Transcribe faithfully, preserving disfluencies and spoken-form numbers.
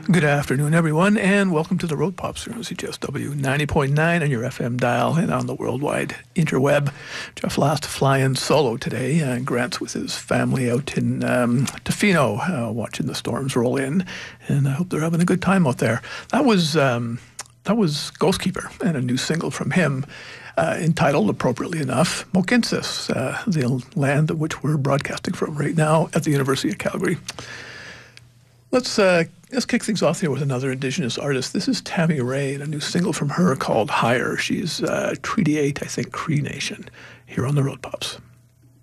Good afternoon, everyone, and welcome to the Road Pops here on C J S W ninety point nine on your F M dial and on the worldwide interweb. Jeff Last flying solo today. Uh, Grant's with his family out in um, Tofino, uh, watching the storms roll in, and I hope they're having a good time out there. That was um, that was Ghost Keeper, and a new single from him, uh, entitled, appropriately enough, Mohkinstsis, uh, the land of which we're broadcasting from right now at the University of Calgary. Let's uh, let's kick things off here with another Indigenous artist. This is Tammy Rae, and a new single from her called Higher. She's uh, Treaty eight, I think, Cree Nation, here on the Road Pops.